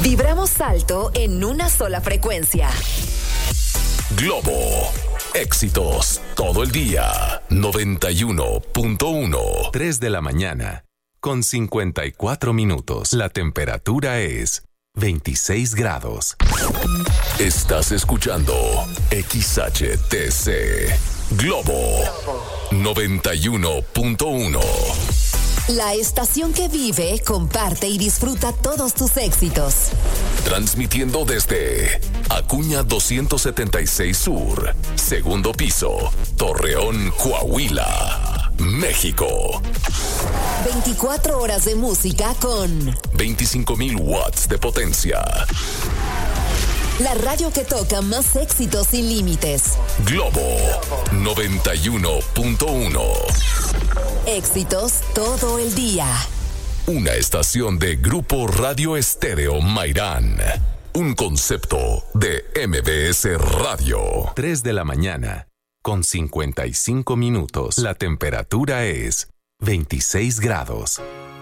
Vibramos alto en una sola frecuencia. Globo. Éxitos todo el día. 91.1. 3 de la mañana. Con 54 minutos. La temperatura es 26 grados. Estás escuchando XHTC. Globo. 91.1. La estación que vive, comparte y disfruta todos tus éxitos. Transmitiendo desde Acuña 276 Sur, segundo piso, Torreón, Coahuila, México. 24 horas de música con 25,000 watts de potencia. La radio que toca más éxitos sin límites. Globo 91.1. Éxitos todo el día. Una estación de Grupo Radio Estéreo Mairán. Un concepto de MBS Radio. 3 de la mañana. Con 55 minutos. La temperatura es 26 grados.